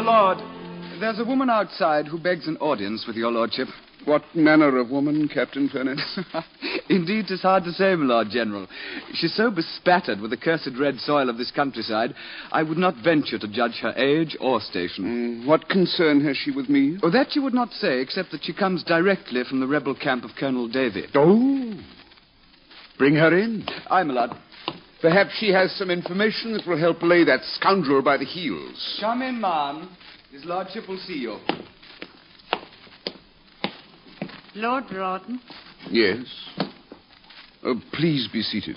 Lord, there's a woman outside who begs an audience with your lordship. What manner of woman, Captain Furness? Indeed, 'tis hard to say, my Lord General. She's so bespattered with the cursed red soil of this countryside, I would not venture to judge her age or station. What concern has she with me? Oh, that you would not say, except that she comes directly from the rebel camp of Colonel Davy. Oh. Bring her in. Aye, my lord. Perhaps she has some information that will help lay that scoundrel by the heels. Come in, ma'am. His lordship will see you. Lord Rawdon? Yes. Please be seated.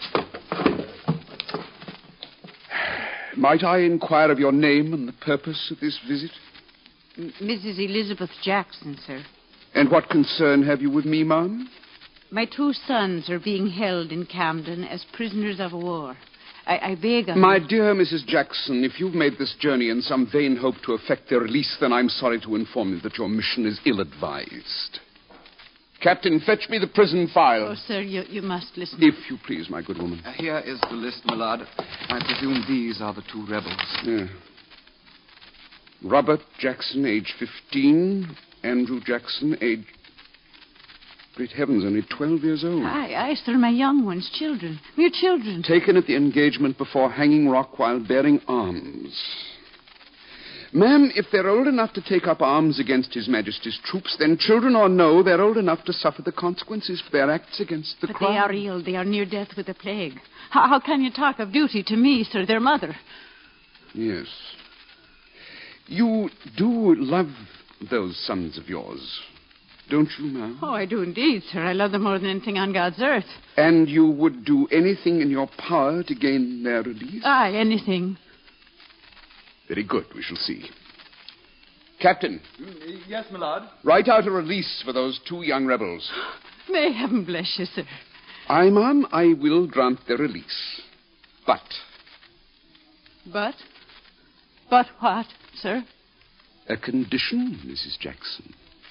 Might I inquire of your name and the purpose of this visit? Mrs. Elizabeth Jackson, sir. And what concern have you with me, ma'am? My 2 sons are being held in Camden as prisoners of war. I beg of My you... dear Mrs. Jackson, if you've made this journey in some vain hope to effect their release, then I'm sorry to inform you that your mission is ill-advised. Captain, fetch me the prison file. Oh, sir, you must listen. If you please, my good woman. Here is the list, my lord. I presume these are the 2 rebels. Yeah. Robert Jackson, age 15. Andrew Jackson, age... Great heavens, only 12 years old. Aye, sir, my young ones, children. Mere children. Taken at the engagement before Hanging Rock while bearing arms. Ma'am, if they're old enough to take up arms against His Majesty's troops, then children or no, they're old enough to suffer the consequences for their acts against the crown. But they are ill. They are near death with the plague. How can you talk of duty to me, sir, their mother? Yes. You do love those sons of yours, don't you, ma'am? Oh, I do indeed, sir. I love them more than anything on God's earth. And you would do anything in your power to gain their release? Aye, anything. Very good. We shall see. Captain. Yes, my lord. Write out a release for those 2 young rebels. May heaven bless you, sir. Aye, ma'am, I will grant their release. But? But what, sir? A condition, Mrs. Jackson.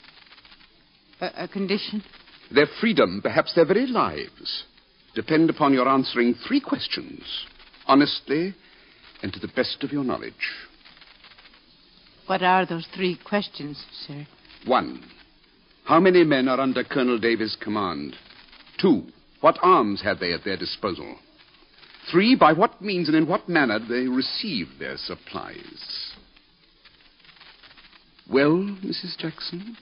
A condition? Their freedom, perhaps their very lives, depend upon your answering 3 questions, honestly and to the best of your knowledge. What are those 3 questions, sir? 1. How many men are under Colonel Davy's command? 2. What arms had they at their disposal? 3. By what means and in what manner they received their supplies? Well, Mrs. Jackson?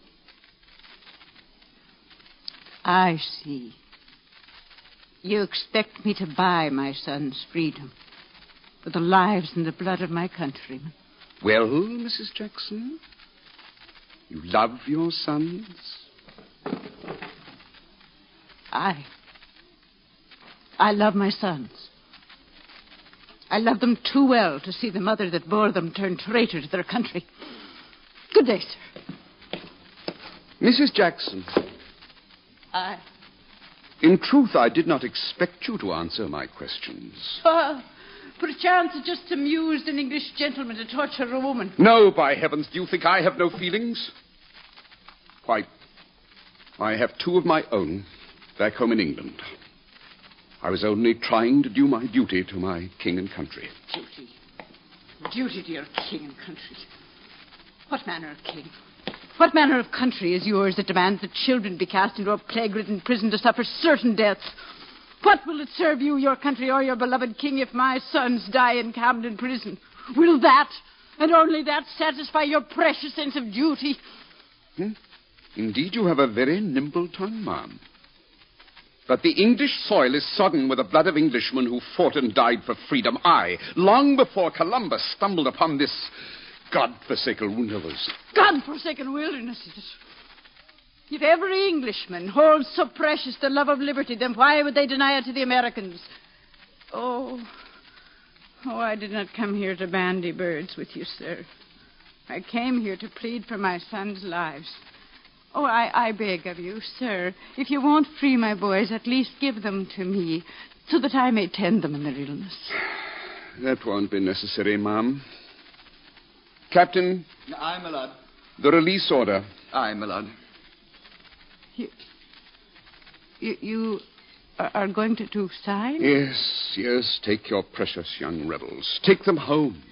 I see. You expect me to buy my son's freedom with the lives and the blood of my countrymen. Well, Mrs. Jackson, you love your sons? I love my sons. I love them too well to see the mother that bore them turn traitor to their country. Good day, sir. Mrs. Jackson. Aye. In truth, I did not expect you to answer my questions. Perchance it's just amused an English gentleman to torture a woman. No, by heavens, do you think I have no feelings? Why, I have 2 of my own back home in England. I was only trying to do my duty to my king and country. Duty. Duty to your king and country. What manner of king? What manner of country is yours that demands that children be cast into a plague-ridden prison to suffer certain deaths? What will it serve you, your country, or your beloved king if my sons die in Camden prison? Will that, and only that, satisfy your precious sense of duty? Indeed, you have a very nimble tongue, ma'am. But the English soil is sodden with the blood of Englishmen who fought and died for freedom. Aye, long before Columbus stumbled upon this God-forsaken wilderness. God-forsaken wilderness, is it? If every Englishman holds so precious the love of liberty, then why would they deny it to the Americans? Oh, I did not come here to bandy birds with you, sir. I came here to plead for my sons' lives. Oh, I beg of you, sir, if you won't free my boys, at least give them to me, so that I may tend them in their illness. That won't be necessary, ma'am. Captain. Aye, my lord. The release order. Aye, my lord. You are going to sign? Yes. Take your precious young rebels. Take them home.